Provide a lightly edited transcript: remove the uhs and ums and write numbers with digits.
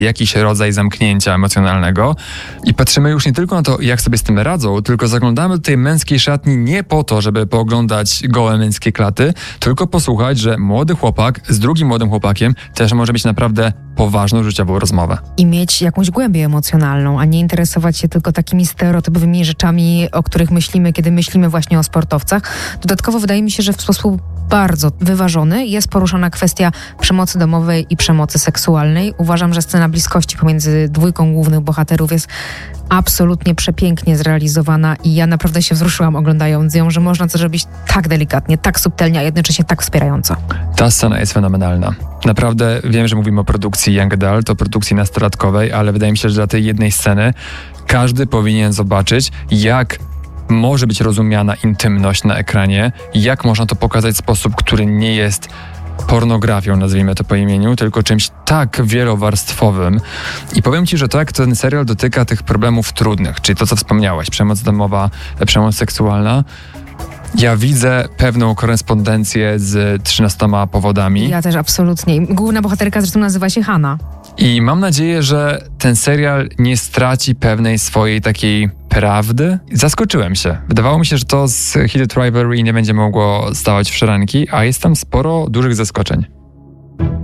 jakiś rodzaj zamknięcia emocjonalnego i patrzymy już nie tylko na to, jak sobie z tym radzą, tylko zaglądamy do tej męskiej szatni nie po to, żeby pooglądać gołe męskie klaty, tylko posłuchać, że młody chłopak z drugim młodym chłopakiem też może mieć naprawdę poważną życiową rozmowę. I mieć jakąś głębię emocjonalną, a nie interesować się tylko takimi stereotypowymi rzeczami, o których myślimy, kiedy myślimy właśnie o sportowcach. Dodatkowo wydaje mi się, że w sposób bardzo wyważony jest poruszana kwestia przemocy domowej i przemocy seksualnej. Uważam, że scena bliskości pomiędzy dwójką głównych bohaterów jest absolutnie przepięknie zrealizowana i ja naprawdę się wzruszyłam oglądając ją, że można to zrobić tak delikatnie, tak subtelnie, a jednocześnie tak wspierająco. Ta scena jest fenomenalna. Naprawdę wiem, że mówimy o produkcji Young Adult, o produkcji nastolatkowej, ale wydaje mi się, że dla tej jednej sceny każdy powinien zobaczyć, jak może być rozumiana intymność na ekranie, jak można to pokazać w sposób, który nie jest pornografią, nazwijmy to po imieniu, tylko czymś tak wielowarstwowym. I powiem Ci, że to jak ten serial dotyka tych problemów trudnych, czyli to, co wspomniałaś, przemoc domowa, przemoc seksualna, ja widzę pewną korespondencję z 13 powodami. Ja też absolutnie. Główna bohaterka zresztą nazywa się Hannah. I mam nadzieję, że ten serial nie straci pewnej swojej takiej prawdy. Zaskoczyłem się. Wydawało mi się, że to z Heated Rivalry nie będzie mogło stawać w szranki, a jest tam sporo dużych zaskoczeń.